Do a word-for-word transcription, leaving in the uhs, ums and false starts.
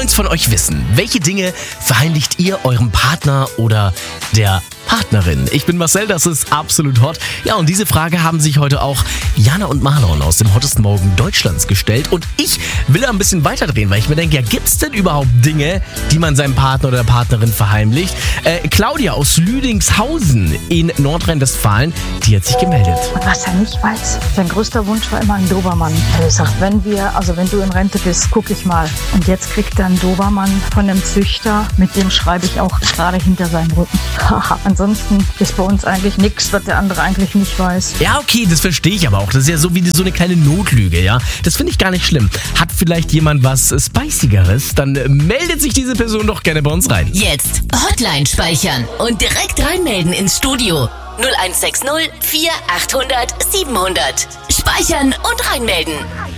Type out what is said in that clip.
wollen's von euch wissen. Welche Dinge verheimlicht ihr eurem Partner oder der Partnerin? Ich bin Marcel, das ist absolut hot. Ja, und diese Frage haben sich heute auch Jana und Marlon aus dem Hottesten Morgen Deutschlands gestellt. Und ich will da ein bisschen weiterdrehen, weil ich mir denke, ja, gibt's denn überhaupt Dinge, die man seinem Partner oder der Partnerin verheimlicht? Äh, Claudia aus Lüdingshausen in Nordrhein-Westfalen, die hat sich gemeldet. Und was er nicht weiß, sein größter Wunsch war immer ein Dobermann. Er sagt, wenn wir, also wenn du in Rente bist, guck ich mal. Und jetzt kriegt er einen Dobermann von einem Züchter, mit dem schreibe ich auch gerade hinter seinem Rücken. Haha. Ansonsten ist bei uns eigentlich nichts, was der andere eigentlich nicht weiß. Ja, okay, das verstehe ich aber auch. Das ist ja so wie so eine kleine Notlüge, ja. Das finde ich gar nicht schlimm. Hat vielleicht jemand was Spicigeres? Dann meldet sich diese Person doch gerne bei uns rein. Jetzt Hotline speichern und direkt reinmelden ins Studio. null eins sechs null vier achthundert siebenhundert. Speichern und reinmelden.